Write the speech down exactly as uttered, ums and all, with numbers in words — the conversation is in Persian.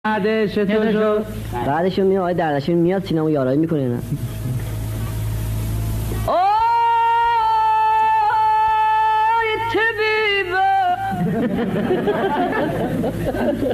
بعدش چطور شد؟ بعدش میاد آقای دردشیر میاد سینمو یارایی میکنه نه آی طبیبه